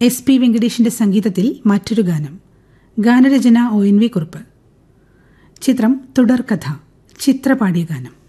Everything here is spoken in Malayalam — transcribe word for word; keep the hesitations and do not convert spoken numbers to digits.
എസ് പി വെങ്കടേഷിന്റെ സംഗീതത്തിൽ മറ്റൊരു ഗാനം. ഗാനരചന ഒ എൻ വി കുറുപ്പ്. ചിത്രം തുടർക്കഥ. ചിത്ര പാടിയ ഗാനം.